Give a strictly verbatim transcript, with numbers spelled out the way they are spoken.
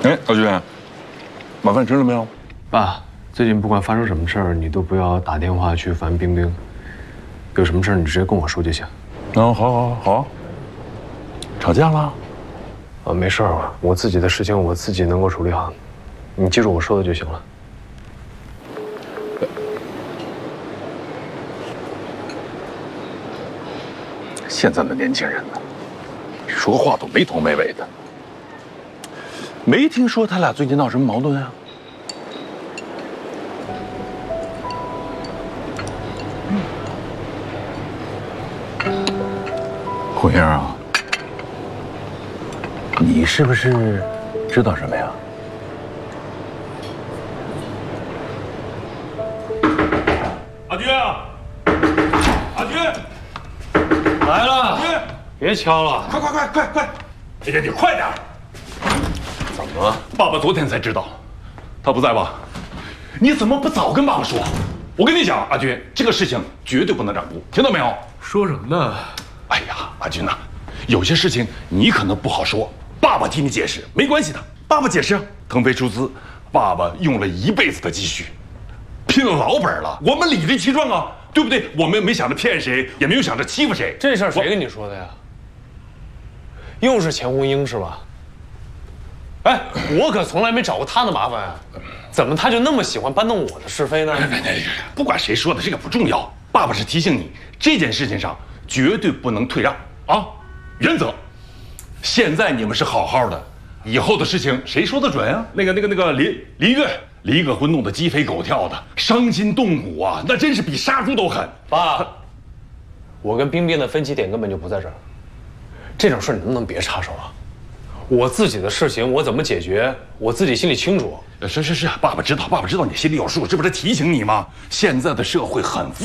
哎，老君，晚饭吃了没有？ 爸，最近不管发生什么事儿，你都不要打电话去烦冰冰，有什么事儿你直接跟我说就行。 哦，好，好，好。吵架了？ 啊，没事儿，我自己的事情我自己能够处理好，你记住我说的就行了。 现在的年轻人呢，说话都没头没尾的。没听说他俩最近闹什么矛盾啊？红英啊，你是不是知道什么呀？ 阿军啊，阿军来了， 阿军， 别敲了， 快快快快快！哎呀，你快点！ 怎么了？ 爸爸昨天才知道，他不在吧？你怎么不早跟爸爸说？我跟你讲，阿军，这个事情绝对不能让步，听到没有？ 说什么呢？ 哎呀，阿军呐、啊，有些事情你可能不好说，爸爸替你解释，没关系的。爸爸解释，腾飞出资，爸爸用了一辈子的积蓄，拼了老本了，我们理直气壮啊，对不对？我们没想着骗谁，也没有想着欺负谁。 这事儿谁跟你说的呀？又是钱红英是吧？哎，我可从来没找过他的麻烦啊，怎么他就那么喜欢搬弄我的是非呢？ 不管谁说的，这个不重要。爸爸是提醒你，这件事情上绝对不能退让啊，原则。现在你们是好好的，以后的事情谁说的准啊？那个、那个、那个林林月离个婚弄得鸡飞狗跳的，伤筋动骨啊，那真是比杀猪都狠。 爸，我跟冰冰的分歧点根本就不在这儿，这种事你能不能别插手啊？我自己的事情我怎么解决，我自己心里清楚。 是是是，爸爸知道，爸爸知道你心里有数，这不是提醒你吗？现在的社会很复